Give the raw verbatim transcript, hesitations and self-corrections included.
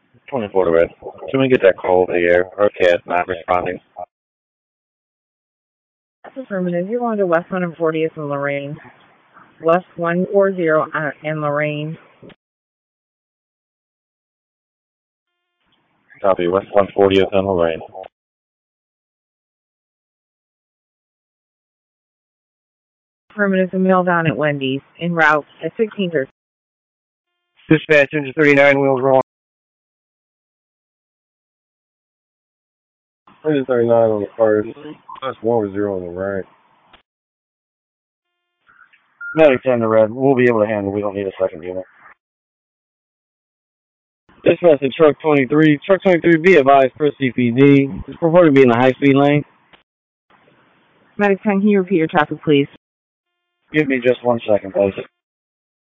twenty-four to red. Can we get that call over the air? Or cat not responding. That's affirmative. You're going to West one fortieth and Lorraine. West one forty and Lorraine. Copy, West one fortieth and Lorraine. Affirmative, a mail down at Wendy's, en route at sixteen thirty. Dispatch, engine thirty-nine, wheels rolling. Engine thirty-nine on the first. That's one with zero on the right. Medic ten to red. We'll be able to handle it. We don't need a second unit. Dispatch to truck twenty-three. Truck twenty-three, be advised for C P D. It's purported to be in the high speed lane. Medic ten, can you repeat your traffic, please? Give me just one second, please.